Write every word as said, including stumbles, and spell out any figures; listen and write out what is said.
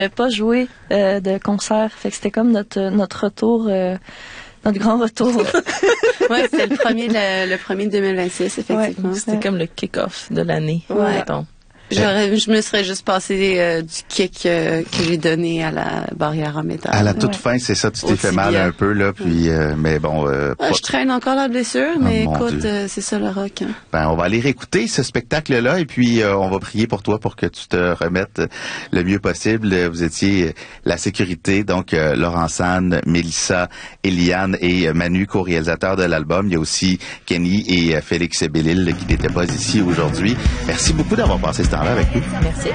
n'avait pas joué euh, de concert, fait que c'était comme notre notre retour, euh, notre grand retour. Ouais, c'était le premier, le, le premier de deux mille vingt-six, effectivement. Ouais, c'était comme le kick-off de l'année. Ouais. Mettons. J'aurais, je me serais juste passé euh, du kick euh, que j'ai donné à la barrière en métal. À la toute ouais. fin, c'est ça, tu t'es Au fait mal tibia. un peu, là, puis, euh, mais bon... Euh, ouais, pas... Je traîne encore la blessure, mais oh, écoute, euh, c'est ça le rock. Hein. Ben, on va aller réécouter ce spectacle-là, et puis euh, on va prier pour toi pour que tu te remettes le mieux possible. Vous étiez la sécurité, donc euh, Laurence Anne, Mélissa, Eliane et euh, Manu, co-réalisateurs de l'album. Il y a aussi Kenny et euh, Félix Bellil qui n'étaient pas ici aujourd'hui. Merci beaucoup d'avoir passé ce temps-là avec nous. Merci.